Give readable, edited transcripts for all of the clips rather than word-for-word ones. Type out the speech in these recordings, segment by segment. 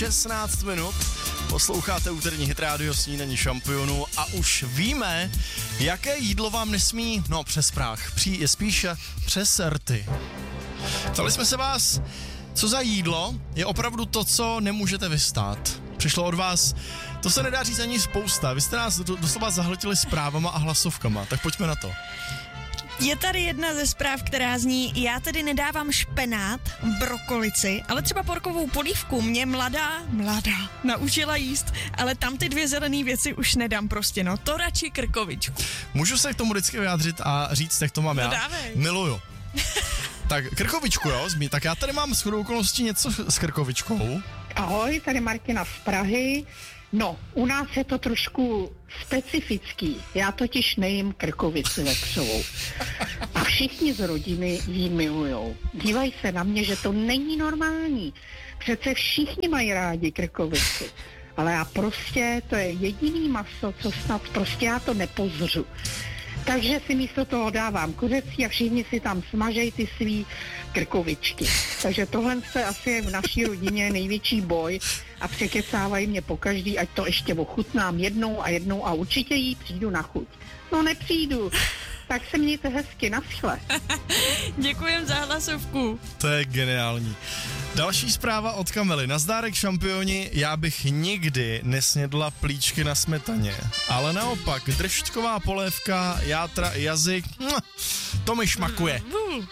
16 minut. Posloucháte úterní Hit Radio Snídaní šampionů a už víme, jaké jídlo vám nesmí, přes práh, spíše přes rty. Ptali jsme se vás, co za jídlo je opravdu to, co nemůžete vystát. Přišlo od vás, to se nedá říct ani spousta, vy jste nás doslova zahltili zprávama a hlasovkama, tak pojďme na to. Je tady jedna ze zpráv, která zní: já tedy nedávám špenát, brokolici, ale třeba porkovou polívku mě mladá naučila jíst, ale tam ty dvě zelené věci už nedám prostě, to radši krkovičku. Můžu se k tomu vždycky vyjádřit a říct, jak to mám já? Dávej. Miluju. Tak krkovičku, tak já tady mám shodou okolností něco s krkovičkou. Ahoj, tady Martina z Prahy. U nás je to trošku specifický. Já totiž nejím krkovici vepřovou. A všichni z rodiny ji milujou. Dívají se na mě, že to není normální. Přece všichni mají rádi krkovici. Ale já to je jediný maso, co snad já to nepozřu. Takže si místo toho dávám kuřecí a všichni si tam smažejí ty svý krkovičky. Takže tohle se asi je v naší rodině největší boj a překecávají mě pokaždý, ať to ještě ochutnám jednou a určitě jí přijdu na chuť. Nepřijdu. Tak se mějte hezky, naschle. Děkujem za hlasovku. To je geniální. Další zpráva od Kamely. Nazdárek šampioni, já bych nikdy nesnědla plíčky na smetaně. Ale naopak, držťková polévka, játra i jazyk, to mi šmakuje.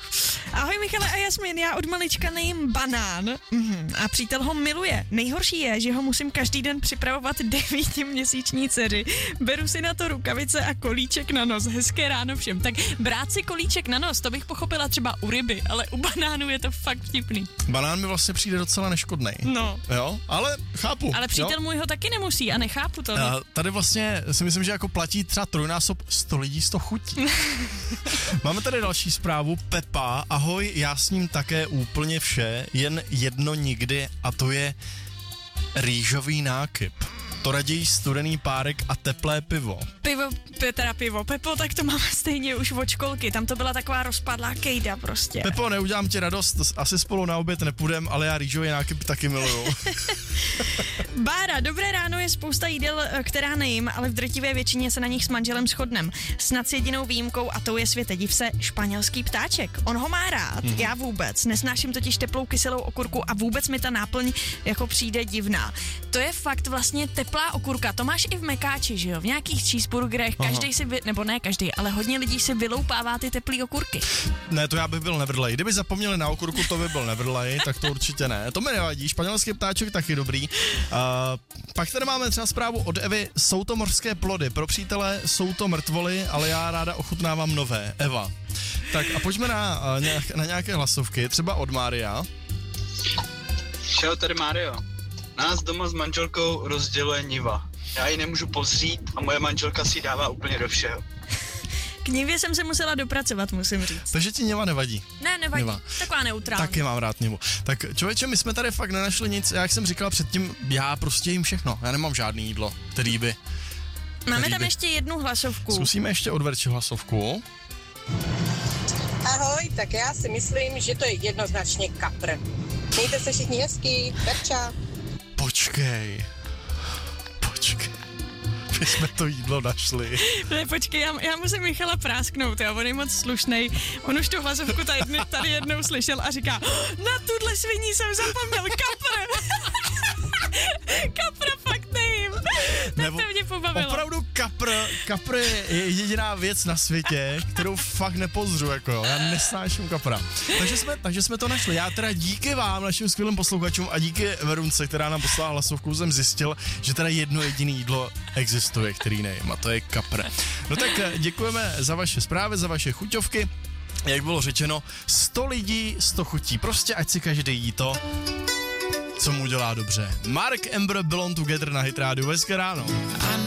Ahoj Michale a Jasmin, já od malička nejím banán a přítel ho miluje. Nejhorší je, že ho musím každý den připravovat 9měsíční dceři. Beru si na to rukavice a kolíček na nos. Hezké ráno všem. Tak brát si kolíček na nos, to bych pochopila třeba u ryby, ale u banánu je to fakt vtipný. Banán mi vlastně přijde docela neškodnej. Jo, ale chápu. Ale přítel můj ho taky nemusí a nechápu to. Tady vlastně si myslím, že jako platí třeba trojnásob 100 lidí 100 chutí. Máme tady další zprávu. Pepa, ahoj, já s ním také úplně vše, jen jedno nikdy a to je rýžový nákyp. To raději studený párek a teplé pivo. Pivo. Pepo, tak to máme stejně už od školky. Tam to byla taková rozpadlá kejda prostě. Pepo, neudělám ti radost, asi spolu na oběd nepůjdem, ale já rýžový nákyp taky miluju. Bára, dobré ráno, je spousta jídel, která nejím, ale v drtivé většině se na nich s manželem shodnem. Snad s jedinou výjimkou a tou je, světe div se, španělský ptáček. On ho má rád, já vůbec. Nesnáším totiž teplou kyselou okurku a vůbec mi ta náplň jako přijde divná. To je fakt vlastně teplá okurka, to máš i v mekáči, že jo? V nějakých cheeseburgerech každý si, nebo ne každý, ale hodně lidí si vyloupává ty teplý okurky. Ne, to já bych byl nevrlej. Kdyby zapomněli na okurku, to by byl nevrlej, tak to určitě ne. To mi nevadí, španělský ptáček taky dobrý. Pak tady máme třeba zprávu od Evy, jsou to mořské plody, pro přítele jsou to mrtvoly, ale já ráda ochutnávám nové. Eva. Tak a pojďme na nějaké hlasovky, třeba od Mária. Čau, tady Mário. Nás doma s manželkou rozděluje niva. Já ji nemůžu pozřít a moje manželka si dává úplně do všeho. K nivě jsem se musela dopracovat, musím říct. Takže ti niva nevadí? Ne, nevadí. Niva. Taková neutrální. Taky mám rád nivu. Tak člověče, my jsme tady fakt nenašli nic, jak jsem říkal předtím, já prostě jim všechno. Já nemám žádný jídlo, který by... Máme tam ještě jednu hlasovku. Zkusíme ještě od Verči hlasovku. Ahoj, tak já si myslím, že to je jednoznačně kapr. Mějte se všichni hezky, Verča. Počkej. My jsme to jídlo našli. Ne, počkej, já musím Michala prásknout, on je moc slušnej. On už tu hlasovku tady jednou slyšel a říká, na tuhle sviní jsem zapomněl, kapr. Kapra fakt nejím. To mě pobavilo. Opravdu kapr je jediná věc na světě, kterou fakt nepozřu, já nesnáším kapra. Takže jsme to našli. Já teda díky vám, našim skvělým posluchačům a díky Verunce, která nám poslala hlasovku, jsem zjistil, že teda jedno jediné jídlo existuje, který nejím, a to je kapr. No tak děkujeme za vaše zprávy, za vaše chuťovky. Jak bylo řečeno, 100 lidí, 100 chutí. Prostě ať si každý jí to, co mu dělá dobře. Mark Amber, Belong Together na Hit Radio. Hezké ráno.